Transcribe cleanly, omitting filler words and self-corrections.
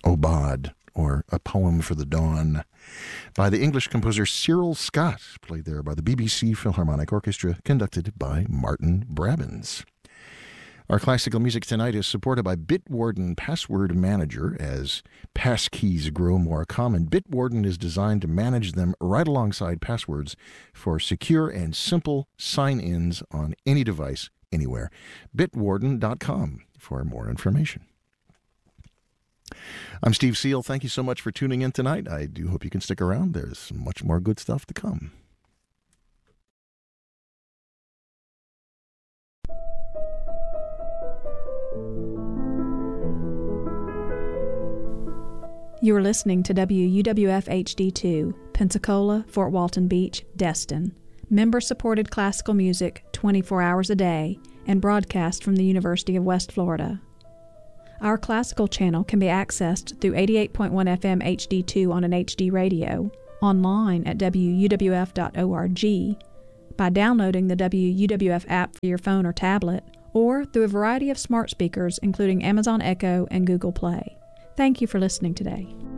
Obad, or A Poem for the Dawn, by the English composer Cyril Scott, played there by the BBC Philharmonic Orchestra, conducted by Martin Brabbins. Our classical music tonight is supported by Bitwarden Password Manager. As passkeys grow more common, Bitwarden is designed to manage them right alongside passwords for secure and simple sign-ins on any device, anywhere. Bitwarden.com for more information. I'm Steve Seal. Thank you so much for tuning in tonight. I do hope you can stick around. There's much more good stuff to come. You are listening to WUWF HD2, Pensacola, Fort Walton Beach, Destin. Member-supported classical music 24 hours a day and broadcast from the University of West Florida. Our classical channel can be accessed through 88.1 FM HD2 on an HD radio, online at wuwf.org, by downloading the WUWF app for your phone or tablet, or through a variety of smart speakers including Amazon Echo and Google Play. Thank you for listening today.